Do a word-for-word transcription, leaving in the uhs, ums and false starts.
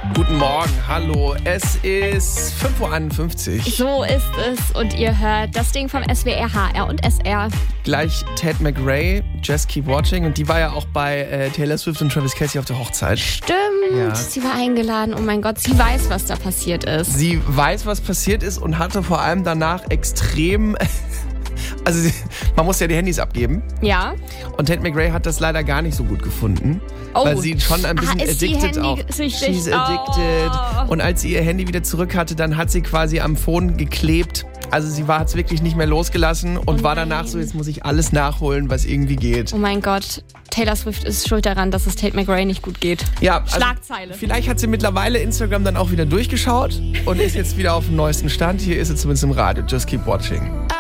Guten Morgen, hallo. Es ist fünf Uhr einundfünfzig. So ist es und ihr hört das Ding vom S W R, H R und S R. Gleich Tate McRae, Just Keep Watching. Und die war ja auch bei äh, Taylor Swift und Travis Kelce auf der Hochzeit. Stimmt, Ja. sie war eingeladen. Oh mein Gott, sie weiß, was da passiert ist. Sie weiß, was passiert ist und hatte vor allem danach extrem... Also sie, man muss ja die Handys abgeben. Ja. Und Tate McRae hat das leider gar nicht so gut gefunden. Oh. Weil sie schon ein bisschen Ah, ist sie addicted auch. handysüchtig? She's addicted. Oh. Und als sie ihr Handy wieder zurück hatte, dann hat sie quasi am Phone geklebt. Also sie hat es wirklich nicht mehr losgelassen und Oh war danach so, jetzt muss ich alles nachholen, was irgendwie geht. Oh mein Gott, Taylor Swift ist schuld daran, dass es Tate McRae nicht gut geht. Ja, also Schlagzeile. vielleicht hat sie mittlerweile Instagram dann auch wieder durchgeschaut und ist jetzt wieder auf dem neuesten Stand. Hier ist sie zumindest im Radio. Just keep watching.